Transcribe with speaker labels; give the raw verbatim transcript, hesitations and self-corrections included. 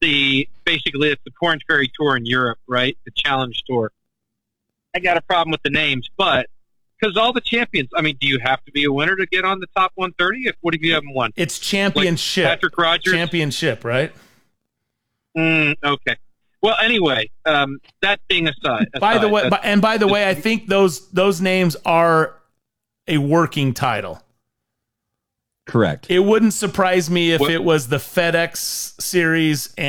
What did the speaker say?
Speaker 1: the basically it's the Corn Ferry Tour in Europe, right? The Challenge Tour. I got a problem with the names, but because all the champions, I mean, do you have to be a winner to get on the top one thirty? If what if you haven't won?
Speaker 2: It's championship.
Speaker 1: Like Patrick Rogers,
Speaker 2: championship, right?
Speaker 1: Mm, okay. Well, anyway, um, that being aside, aside
Speaker 2: by the way, by, and by the way, I think those those names are a working title.
Speaker 3: Correct.
Speaker 2: It wouldn't surprise me if
Speaker 1: what?
Speaker 2: it was the FedEx Series and